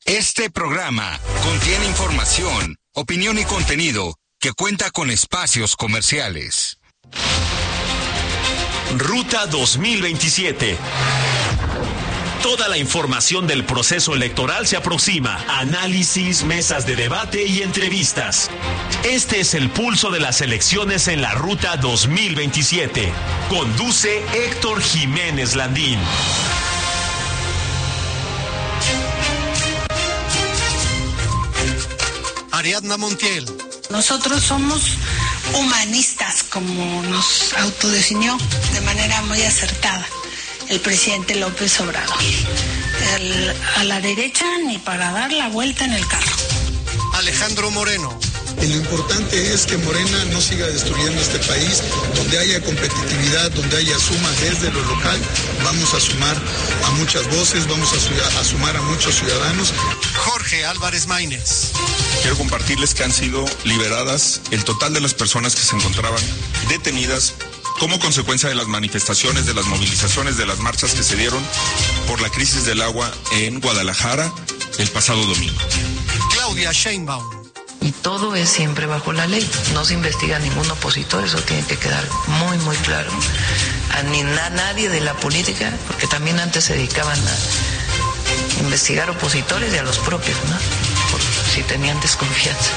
Este programa contiene información, opinión y contenido que cuenta con espacios comerciales. Ruta 2027. Toda la información del proceso electoral se aproxima. Análisis, mesas de debate y entrevistas. Este es el pulso de las elecciones en la Ruta 2027. Conduce Héctor Jiménez Landín. Ariadna Montiel. Nosotros somos humanistas, como nos autodefinió de manera muy acertada el presidente López Obrador. A la derecha ni para dar la vuelta en el carro. Alejandro Moreno. Y lo importante es que Morena no siga destruyendo este país, donde haya competitividad, donde haya suma desde lo local. Vamos a sumar a muchas voces, vamos a sumar a muchos ciudadanos. Jorge Álvarez Maínez. Quiero compartirles que han sido liberadas el total de las personas que se encontraban detenidas como consecuencia de las manifestaciones, de las movilizaciones, de las marchas que se dieron por la crisis del agua en Guadalajara el pasado domingo. Claudia Sheinbaum. Y todo es siempre bajo la ley. No se investiga a ningún opositor, eso tiene que quedar muy, muy claro. A nadie de la política, porque también antes se dedicaban a investigar opositores y a los propios, ¿no? Por si tenían desconfianza.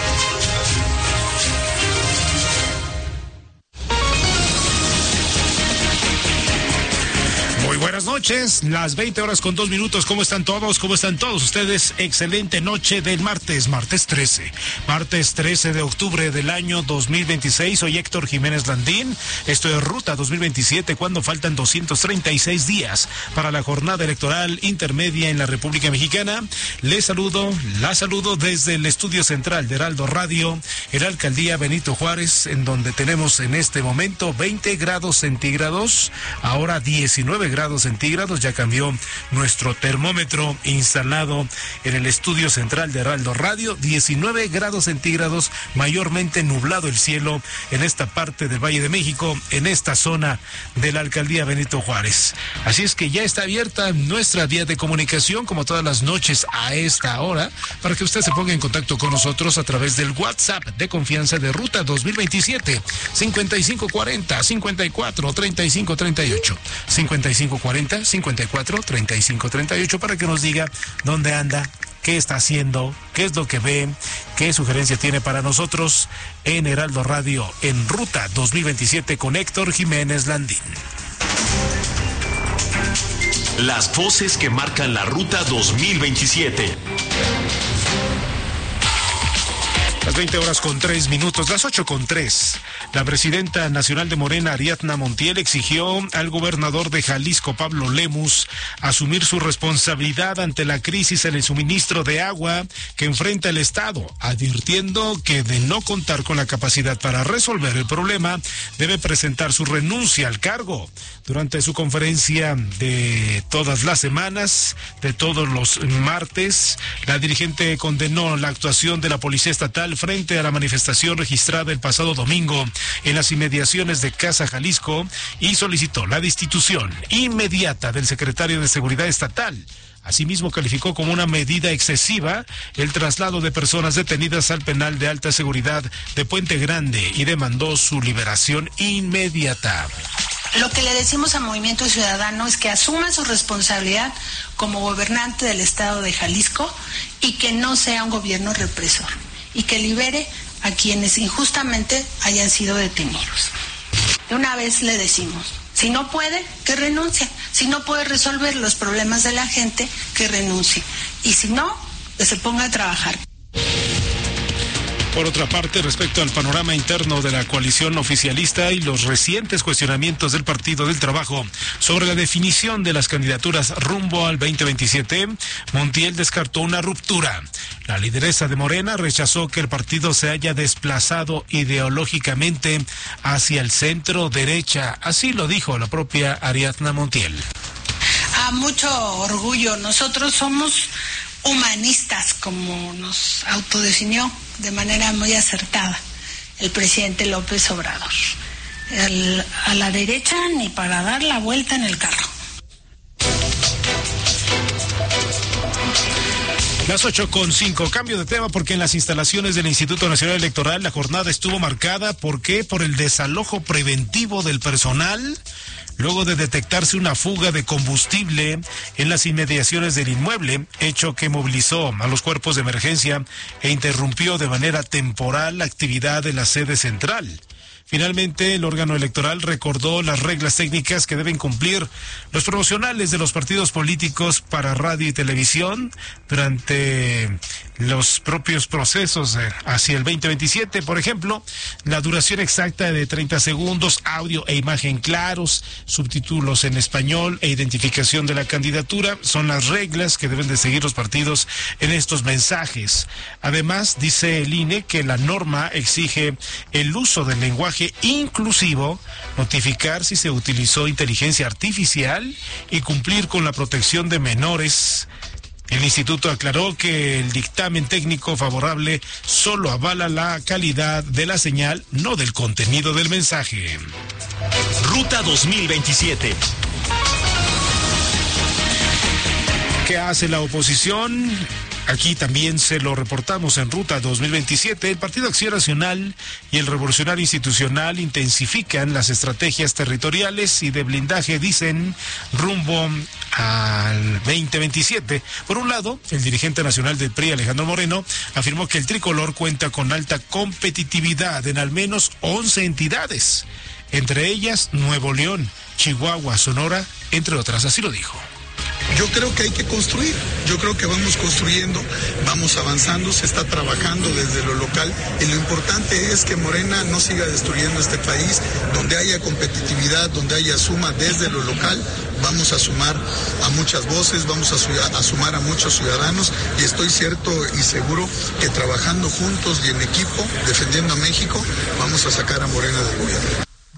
Muy buenas noches, las 20:02. ¿Cómo están todos? ¿Cómo están todos ustedes? Excelente noche del martes 13. Martes 13 de octubre del año 2026. Soy Héctor Jiménez Landín. Esto es Ruta 2027, cuando faltan 236 días para la jornada electoral intermedia en la República Mexicana. La saludo desde el estudio central de Heraldo Radio, en la alcaldía Benito Juárez, en donde tenemos en este momento 20 grados centígrados, ahora 19 grados centígrados. Ya cambió nuestro termómetro instalado en el estudio central de Heraldo Radio. 19 grados centígrados, mayormente nublado el cielo en esta parte del Valle de México, en esta zona de la alcaldía Benito Juárez. Así es que ya está abierta nuestra vía de comunicación, como todas las noches a esta hora, para que usted se ponga en contacto con nosotros a través del WhatsApp de confianza de Ruta 2027, 5540-54-3538, 5540-54-3538, para que nos diga dónde anda, qué está haciendo, qué es lo que ve, qué sugerencia tiene para nosotros en Heraldo Radio, en Ruta 2027 con Héctor Jiménez Landín. Las voces que marcan la Ruta 2027. Las 20:03, las 8:03. La presidenta nacional de Morena, Ariadna Montiel, exigió al gobernador de Jalisco, Pablo Lemus, asumir su responsabilidad ante la crisis en el suministro de agua que enfrenta el Estado, advirtiendo que de no contar con la capacidad para resolver el problema, debe presentar su renuncia al cargo. Durante su conferencia de todas las semanas, de todos los martes, la dirigente condenó la actuación de la Policía Estatal frente a la manifestación registrada el pasado domingo en las inmediaciones de Casa Jalisco y solicitó la destitución inmediata del secretario de Seguridad Estatal. Asimismo, calificó como una medida excesiva el traslado de personas detenidas al penal de alta seguridad de Puente Grande y demandó su liberación inmediata. Lo que le decimos a Movimiento Ciudadano es que asuma su responsabilidad como gobernante del estado de Jalisco y que no sea un gobierno represor y que libere a quienes injustamente hayan sido detenidos. De una vez le decimos, si no puede, que renuncie. Si no puede resolver los problemas de la gente, que renuncie. Y si no, que se ponga a trabajar. Por otra parte, respecto al panorama interno de la coalición oficialista y los recientes cuestionamientos del Partido del Trabajo sobre la definición de las candidaturas rumbo al 2027, Montiel descartó una ruptura. La lideresa de Morena rechazó que el partido se haya desplazado ideológicamente hacia el centro derecha. Así lo dijo la propia Ariadna Montiel. A mucho orgullo, nosotros somos humanistas, como nos autodefinió de manera muy acertada el presidente López Obrador. A la derecha ni para dar la vuelta en el carro. Las 8:05, cambio de tema porque en las instalaciones del Instituto Nacional Electoral la jornada estuvo marcada, ¿por qué? Por el desalojo preventivo del personal, luego de detectarse una fuga de combustible en las inmediaciones del inmueble, hecho que movilizó a los cuerpos de emergencia e interrumpió de manera temporal la actividad de la sede central. Finalmente, el órgano electoral recordó las reglas técnicas que deben cumplir los promocionales de los partidos políticos para radio y televisión durante los propios procesos hacia el 2027. Por ejemplo, la duración exacta de 30 segundos, audio e imagen claros, subtítulos en español e identificación de la candidatura son las reglas que deben de seguir los partidos en estos mensajes. Además, dice el INE que la norma exige el uso del lenguaje inclusivo, notificar si se utilizó inteligencia artificial y cumplir con la protección de menores. El instituto aclaró que el dictamen técnico favorable solo avala la calidad de la señal, no del contenido del mensaje. Ruta 2027. ¿Qué hace la oposición? Aquí también se lo reportamos en Ruta 2027. El Partido Acción Nacional y el Revolucionario Institucional intensifican las estrategias territoriales y de blindaje, dicen, rumbo al 2027. Por un lado, el dirigente nacional del PRI, Alejandro Moreno, afirmó que el tricolor cuenta con alta competitividad en al menos 11 entidades, entre ellas Nuevo León, Chihuahua, Sonora, entre otras. Así lo dijo. Yo creo que hay que construir, yo creo que vamos construyendo, vamos avanzando, se está trabajando desde lo local y lo importante es que Morena no siga destruyendo este país, donde haya competitividad, donde haya suma desde lo local, vamos a sumar a muchas voces, vamos a sumar a muchos ciudadanos y estoy cierto y seguro que trabajando juntos y en equipo, defendiendo a México, vamos a sacar a Morena del gobierno.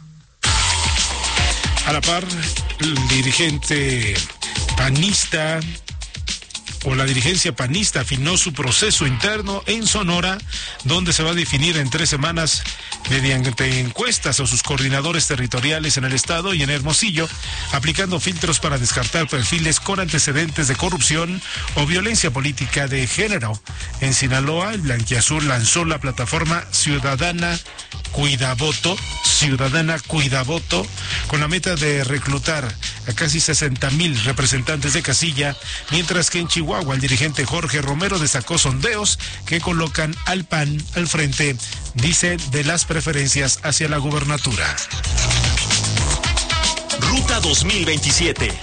A la par, el dirigente panista o la dirigencia panista afinó su proceso interno en Sonora, donde se va a definir en 3 semanas mediante encuestas a sus coordinadores territoriales en el estado y en Hermosillo, aplicando filtros para descartar perfiles con antecedentes de corrupción o violencia política de género. En Sinaloa, el blanquiazul lanzó la plataforma Ciudadana Cuidavoto, con la meta de reclutar a casi 60,000 representantes de casilla, mientras que en Chihuahua el dirigente Jorge Romero destacó sondeos que colocan al PAN al frente, dice, de las preferencias hacia la gubernatura. Ruta 2027.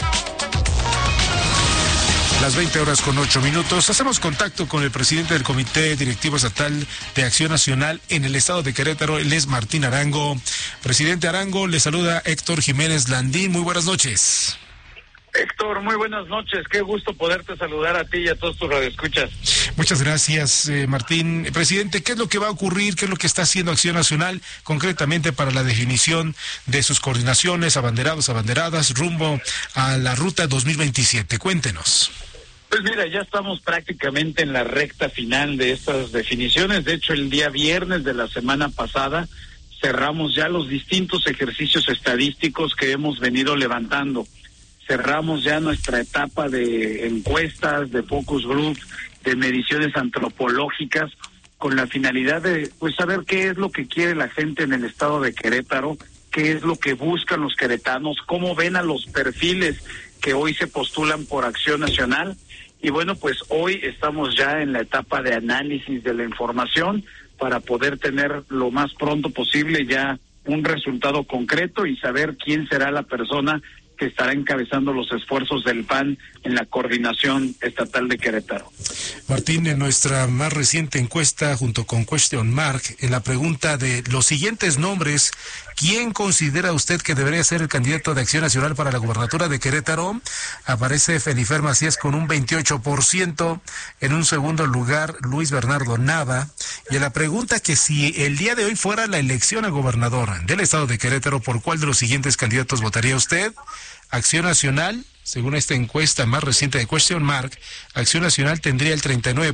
Las 20:08. Hacemos contacto con el presidente del Comité Directivo Estatal de Acción Nacional en el estado de Querétaro. Él es Martín Arango. Presidente Arango, le saluda Héctor Jiménez Landín. Muy buenas noches. Héctor, muy buenas noches. Qué gusto poderte saludar a ti y a todos tus radioescuchas. Muchas gracias, Martín. Presidente, ¿qué es lo que va a ocurrir? ¿Qué es lo que está haciendo Acción Nacional concretamente para la definición de sus coordinaciones, abanderados, abanderadas, rumbo a la Ruta 2027? Cuéntenos. Pues mira, ya estamos prácticamente en la recta final de estas definiciones. De hecho, el día viernes de la semana pasada cerramos ya los distintos ejercicios estadísticos que hemos venido levantando. Cerramos ya nuestra etapa de encuestas, de focus groups, de mediciones antropológicas, con la finalidad de pues saber qué es lo que quiere la gente en el estado de Querétaro, qué es lo que buscan los queretanos, cómo ven a los perfiles que hoy se postulan por Acción Nacional. Y bueno, pues hoy estamos ya en la etapa de análisis de la información para poder tener lo más pronto posible ya un resultado concreto y saber quién será la persona que estará encabezando los esfuerzos del PAN en la coordinación estatal de Querétaro. Martín, en nuestra más reciente encuesta, junto con Question Mark, en la pregunta de los siguientes nombres, ¿quién considera usted que debería ser el candidato de Acción Nacional para la gubernatura de Querétaro? Aparece Felifer Macías con un 28%, en un segundo lugar Luis Bernardo Nava, y en la pregunta que si el día de hoy fuera la elección a gobernador del estado de Querétaro, ¿por cuál de los siguientes candidatos votaría usted? Acción Nacional, según esta encuesta más reciente de Question Mark, Acción Nacional tendría el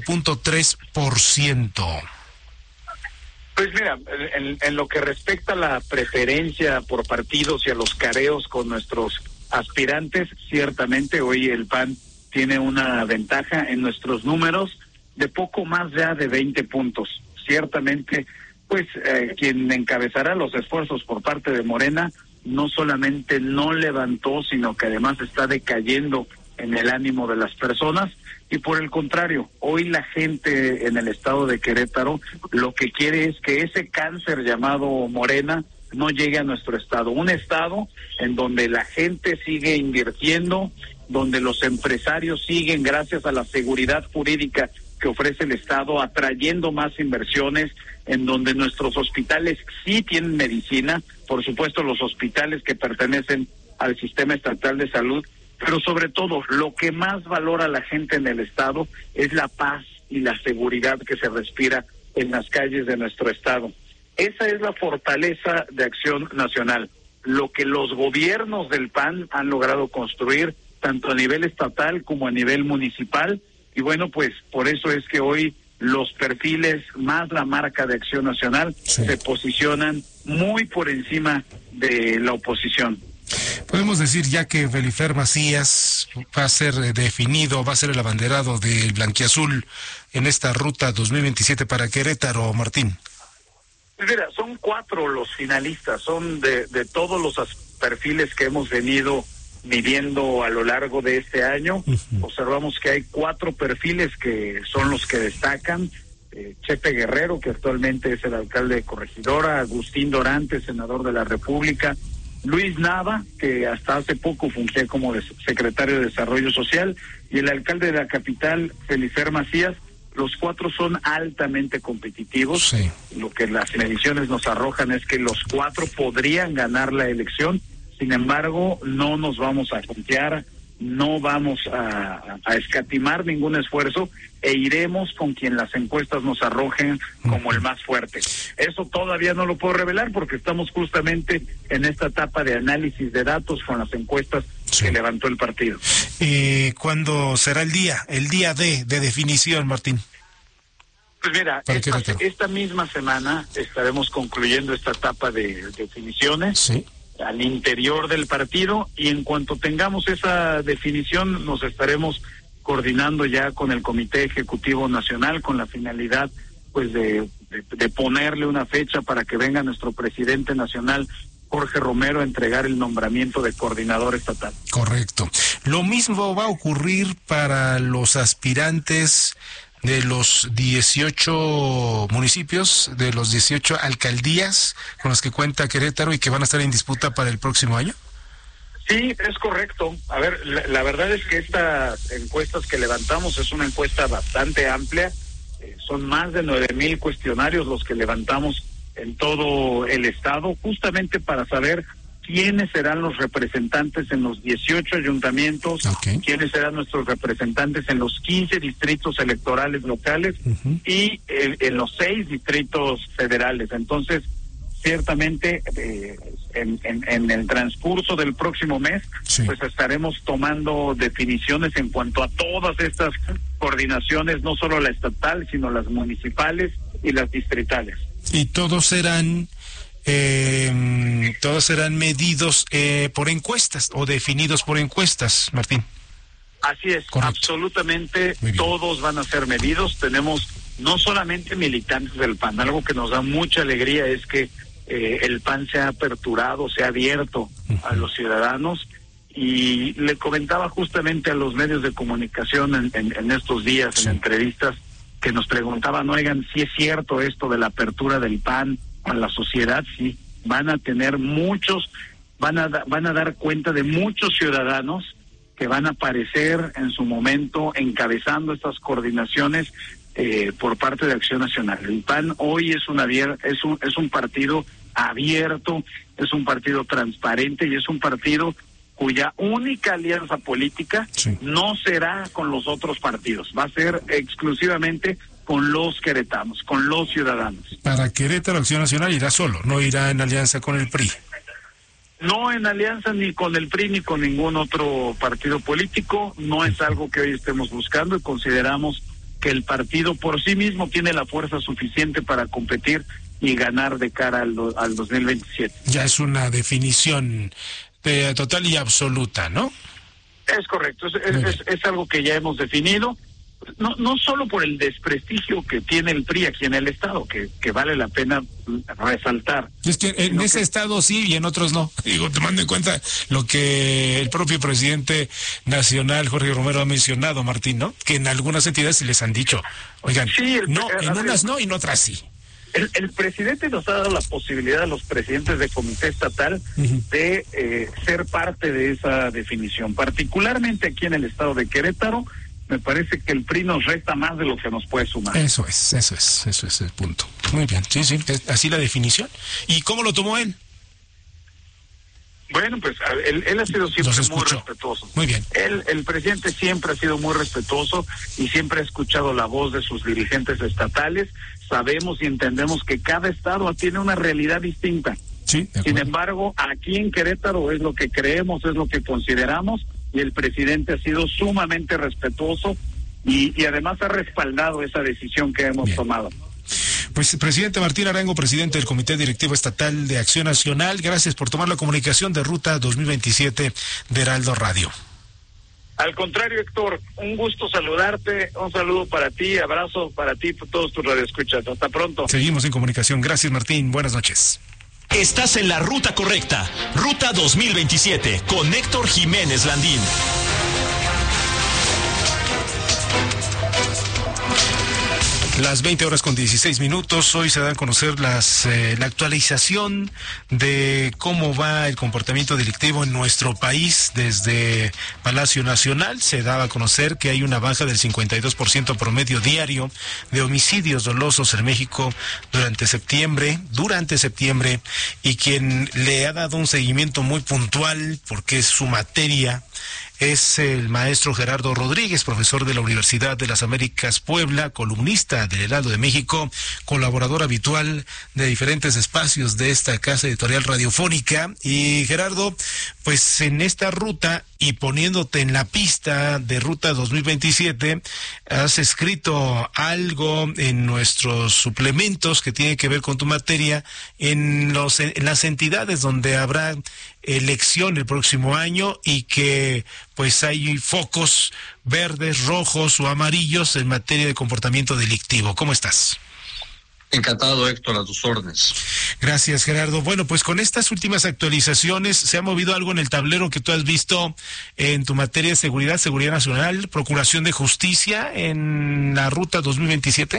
39.3%. Pues mira, en lo que respecta a la preferencia por partidos y a los careos con nuestros aspirantes, ciertamente hoy el PAN tiene una ventaja en nuestros números de poco más ya de 20 puntos. Ciertamente, pues quien encabezará los esfuerzos por parte de Morena no solamente no levantó, sino que además está decayendo en el ánimo de las personas, y por el contrario, hoy la gente en el estado de Querétaro lo que quiere es que ese cáncer llamado Morena no llegue a nuestro estado, un estado en donde la gente sigue invirtiendo, donde los empresarios siguen, gracias a la seguridad jurídica que ofrece el estado, atrayendo más inversiones, en donde nuestros hospitales sí tienen medicina, por supuesto los hospitales que pertenecen al sistema estatal de salud, pero sobre todo lo que más valora la gente en el estado es la paz y la seguridad que se respira en las calles de nuestro estado. Esa es la fortaleza de Acción Nacional, lo que los gobiernos del PAN han logrado construir, tanto a nivel estatal como a nivel municipal, y bueno, pues por eso es que hoy los perfiles más la marca de Acción Nacional se posicionan muy por encima de la oposición. Podemos decir ya que Belifer Macías va a ser definido, va a ser el abanderado del blanquiazul en esta ruta 2027 para Querétaro, Martín. Mira, son 4 los finalistas, son de todos los perfiles que hemos venido midiendo a lo largo de este año. Observamos que hay 4 perfiles que son los que destacan. Chepe Guerrero, que actualmente es el alcalde de Corregidora, Agustín Dorante, senador de la República, Luis Nava, que hasta hace poco fungía como secretario de Desarrollo Social, y el alcalde de la capital, Belifer Macías. Los 4 son altamente competitivos. Sí. Lo que las mediciones nos arrojan es que los 4 podrían ganar la elección. Sin embargo, no nos vamos a confiar, no vamos a escatimar ningún esfuerzo e iremos con quien las encuestas nos arrojen como el más fuerte. Eso todavía no lo puedo revelar porque estamos justamente en esta etapa de análisis de datos con las encuestas que levantó el partido. ¿Cuándo será el día de definición, Martín? Pues mira, esta misma semana estaremos concluyendo esta etapa de definiciones al interior del partido, y en cuanto tengamos esa definición nos estaremos coordinando ya con el Comité Ejecutivo Nacional con la finalidad pues de ponerle una fecha para que venga nuestro presidente nacional Jorge Romero a entregar el nombramiento de coordinador estatal. Correcto. Lo mismo va a ocurrir para los aspirantes de los 18 municipios, de los 18 alcaldías con las que cuenta Querétaro y que van a estar en disputa para el próximo año. Sí, es correcto. A ver, la verdad es que estas encuestas que levantamos es una encuesta bastante amplia. Son más de 9,000 cuestionarios los que levantamos en todo el estado, justamente para saber quiénes serán los representantes en los 18 ayuntamientos, quiénes serán nuestros representantes en los 15 distritos electorales locales y en los 6 distritos federales. Entonces, ciertamente, en el transcurso del próximo mes, pues estaremos tomando definiciones en cuanto a todas estas coordinaciones, no solo la estatal, sino las municipales y las distritales. Y todos serán medidos por encuestas o definidos por encuestas, Martín. Así es, correcto. Absolutamente todos van a ser medidos. Tenemos no solamente militantes del PAN, algo que nos da mucha alegría es que el PAN se ha aperturado, se ha abierto a los ciudadanos, y le comentaba justamente a los medios de comunicación en estos días, en entrevistas, que nos preguntaban, oigan, si es cierto esto de la apertura del PAN a la sociedad. Sí, van a tener muchos, van a dar cuenta de muchos ciudadanos que van a aparecer en su momento encabezando estas coordinaciones por parte de Acción Nacional. El PAN hoy es un partido abierto, es un partido transparente y es un partido cuya única alianza política no será con los otros partidos, va a ser exclusivamente con los queretanos, con los ciudadanos. Para Querétaro, Acción Nacional irá solo, no irá en alianza con el PRI. No en alianza ni con el PRI ni con ningún otro partido político, no es algo que hoy estemos buscando, y consideramos que el partido por sí mismo tiene la fuerza suficiente para competir y ganar de cara al 2027. Ya es una definición total y absoluta, ¿no? Es correcto, es algo que ya hemos definido, no solo por el desprestigio que tiene el PRI aquí en el Estado, que vale la pena resaltar. Es que en ese estado sí y en otros no. Digo, tomando en cuenta lo que el propio presidente nacional, Jorge Romero, ha mencionado, Martín, ¿no? Que en algunas entidades se les han dicho, oigan, sí, no, en unas no y en otras sí. El presidente nos ha dado la posibilidad a los presidentes de comité estatal de ser parte de esa definición. Particularmente aquí en el estado de Querétaro, me parece que el PRI nos resta más de lo que nos puede sumar. Eso es el punto. Muy bien, sí, así la definición. ¿Y cómo lo tomó él? Bueno, pues él ha sido siempre muy respetuoso. Muy bien. El presidente siempre ha sido muy respetuoso y siempre ha escuchado la voz de sus dirigentes estatales. Sabemos y entendemos que cada estado tiene una realidad distinta. Sí, sin embargo, aquí en Querétaro es lo que creemos, es lo que consideramos, y el presidente ha sido sumamente respetuoso y además ha respaldado esa decisión que hemos tomado. Pues, presidente Martín Arango, presidente del Comité Directivo Estatal de Acción Nacional, gracias por tomar la comunicación de Ruta 2027 de Heraldo Radio. Al contrario, Héctor, un gusto saludarte, un saludo para ti, abrazo para ti, por todos tus radioescuchas. Hasta pronto. Seguimos en comunicación. Gracias, Martín. Buenas noches. Estás en la ruta correcta. Ruta 2027 con Héctor Jiménez Landín. Las 20:16. Hoy se da a conocer la actualización de cómo va el comportamiento delictivo en nuestro país. Desde Palacio Nacional se daba a conocer que hay una baja del 52% promedio diario de homicidios dolosos en México durante septiembre, y quien le ha dado un seguimiento muy puntual, porque es su materia, es el maestro Gerardo Rodríguez, profesor de la Universidad de las Américas Puebla, columnista del Heraldo de México, colaborador habitual de diferentes espacios de esta casa editorial radiofónica. Y Gerardo, pues en esta ruta y poniéndote en la pista de Ruta 2027, has escrito algo en nuestros suplementos que tiene que ver con tu materia en las entidades donde habrá elección el próximo año y que pues hay focos verdes, rojos o amarillos en materia de comportamiento delictivo. ¿Cómo estás? Encantado, Héctor, a tus órdenes. Gracias, Gerardo. Bueno, pues con estas últimas actualizaciones, ¿se ha movido algo en el tablero que tú has visto en tu materia de seguridad nacional, procuración de justicia en la Ruta 2027?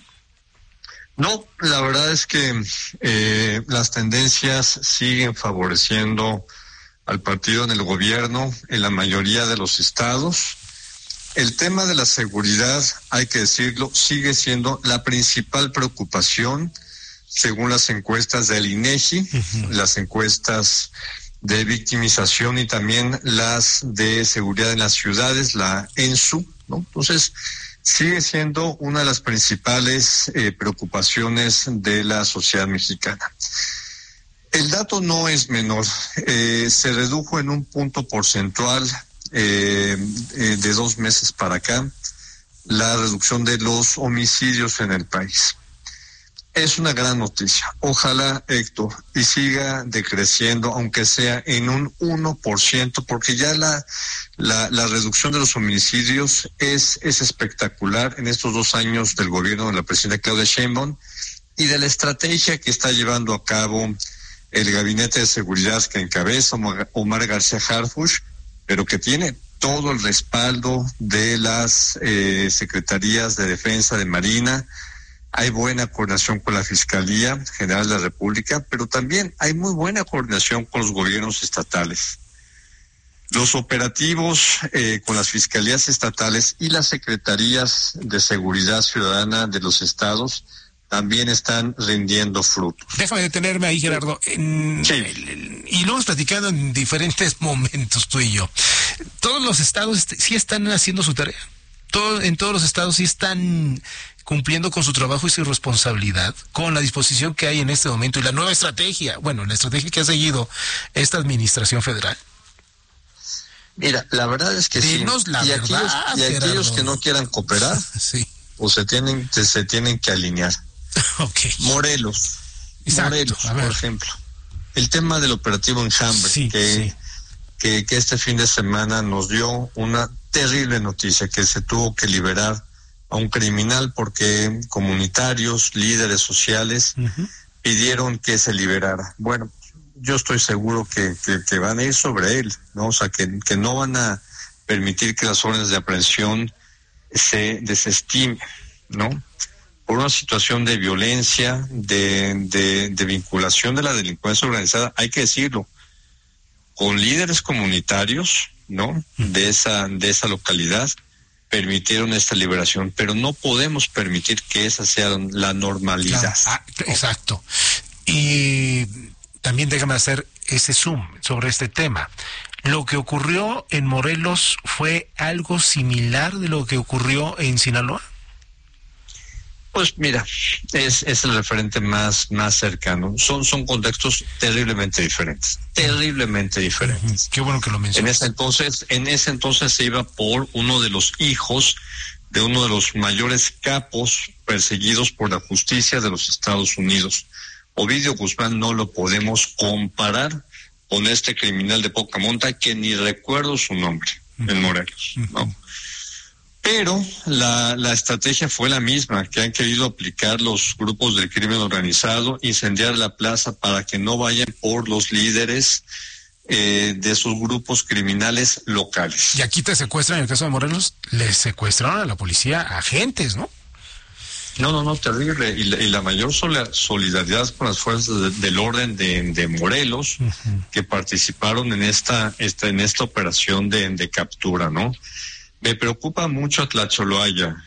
No, la verdad es que las tendencias siguen favoreciendo al partido en el gobierno en la mayoría de los estados. El tema de la seguridad, hay que decirlo, sigue siendo la principal preocupación según las encuestas del INEGI, las encuestas de victimización y también las de seguridad en las ciudades, la ENSU, ¿no? Entonces, sigue siendo una de las principales preocupaciones de la sociedad mexicana. El dato no es menor, se redujo en un punto porcentual de 2 meses para acá la reducción de los homicidios en el país. Es una gran noticia. Ojalá, Héctor, y siga decreciendo, aunque sea en un 1%, porque ya la reducción de los homicidios es espectacular en estos 2 años del gobierno de la presidenta Claudia Sheinbaum y de la estrategia que está llevando a cabo el Gabinete de Seguridad que encabeza Omar García Harfuch, pero que tiene todo el respaldo de las secretarías de Defensa, de Marina. Hay buena coordinación con la Fiscalía General de la República, pero también hay muy buena coordinación con los gobiernos estatales. Los operativos con las fiscalías estatales y las secretarías de Seguridad Ciudadana de los estados también están rindiendo frutos. Déjame detenerme ahí, Gerardo. Y lo hemos platicado en diferentes momentos tú y yo. Todos los estados sí están haciendo su tarea. En todos los estados sí están cumpliendo con su trabajo y su responsabilidad, con la disposición que hay en este momento y la nueva estrategia, la estrategia que ha seguido esta administración federal. Mira, la verdad es que dinos sí. Y aquellos que no quieran cooperar, sí, pues se tienen que alinear. Okay. Morelos, exacto, por ejemplo. El tema del operativo Enjambre, que este fin de semana nos dio una terrible noticia, que se tuvo que liberar a un criminal porque comunitarios, líderes sociales pidieron que se liberara. Bueno, yo estoy seguro que van a ir sobre él, ¿no? O sea, que no van a permitir que las órdenes de aprehensión se desestimen, ¿no? Por una situación de violencia, de vinculación de la delincuencia organizada, hay que decirlo, con líderes comunitarios, ¿no? De esa localidad, permitieron esta liberación, pero no podemos permitir que esa sea la normalidad. Exacto. Y también déjame hacer ese zoom sobre este tema. ¿Lo que ocurrió en Morelos fue algo similar de lo que ocurrió en Sinaloa? Pues mira, es el referente más cercano. Son contextos terriblemente diferentes. Qué bueno que lo mencionas. En ese entonces se iba por uno de los hijos de uno de los mayores capos perseguidos por la justicia de los Estados Unidos. Ovidio Guzmán no lo podemos comparar con este criminal de poca monta que ni recuerdo su nombre en Morelos, ¿no? Pero la estrategia fue la misma, que han querido aplicar los grupos del crimen organizado, incendiar la plaza para que no vayan por los líderes de esos grupos criminales locales. Y aquí te secuestran, en el caso de Morelos, le secuestraron a la policía agentes, ¿no? No, terrible. Y la mayor solidaridad con las fuerzas del orden de Morelos, que participaron en esta operación de captura, ¿no? Me preocupa mucho Atlacholoaya,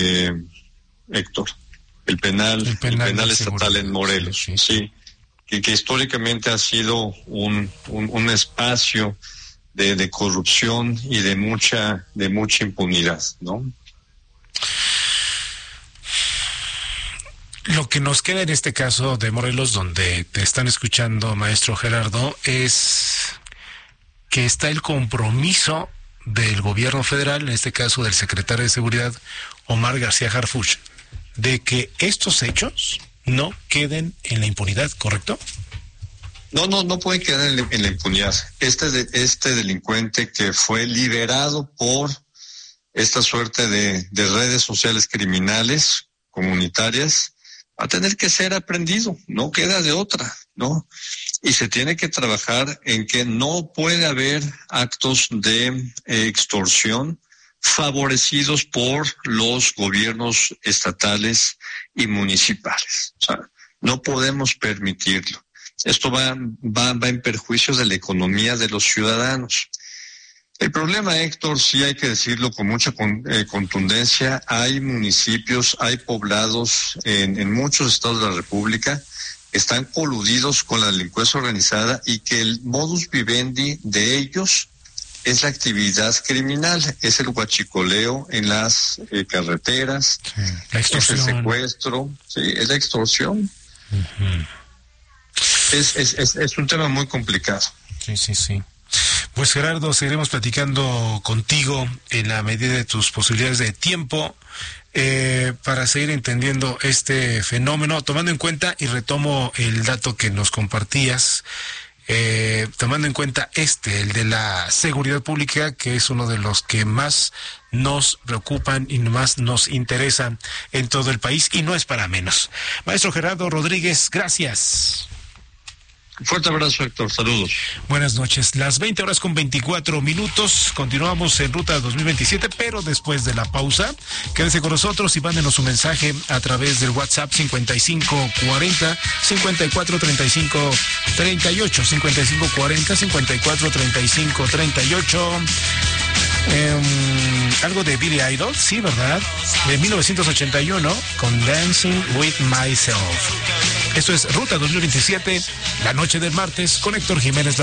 Héctor, el penal estatal en Morelos, sí. Que históricamente ha sido un espacio de corrupción y de mucha impunidad, ¿no? Lo que nos queda en este caso de Morelos, donde te están escuchando, maestro Gerardo, es que está el compromiso del gobierno federal, en este caso del secretario de Seguridad, Omar García Harfuch, de que estos hechos no queden en la impunidad, ¿correcto? No pueden quedar en la impunidad. Este delincuente que fue liberado por esta suerte de redes sociales criminales comunitarias, va a tener que ser aprendido, no queda de otra, ¿no? Y se tiene que trabajar en que no puede haber actos de extorsión favorecidos por los gobiernos estatales y municipales. O sea, no podemos permitirlo. Esto va en perjuicio de la economía de los ciudadanos. El problema, Héctor, sí hay que decirlo con mucha contundencia, hay municipios, hay poblados en muchos estados de la República que están coludidos con la delincuencia organizada y que el modus vivendi de ellos es la actividad criminal, es el huachicoleo en las carreteras, la extorsión, es el secuestro, sí, es la extorsión. Es un tema muy complicado. Sí. Pues Gerardo, seguiremos platicando contigo en la medida de tus posibilidades de tiempo para seguir entendiendo este fenómeno, tomando en cuenta, y retomo el dato que nos compartías, tomando en cuenta el de la seguridad pública, que es uno de los que más nos preocupan y más nos interesan en todo el país, y no es para menos. Maestro Gerardo Rodríguez, gracias. Fuerte abrazo, Héctor. Saludos. Buenas noches. Las 20:24. Continuamos en Ruta 2027, pero después de la pausa. Quédense con nosotros y mándenos un mensaje a través del WhatsApp 5540 5435 38 5540 5435 38. Algo de Billy Idol, sí, ¿verdad? De 1981 con Dancing with Myself. Esto es Ruta 2027, la noche del martes, con Héctor Jiménez.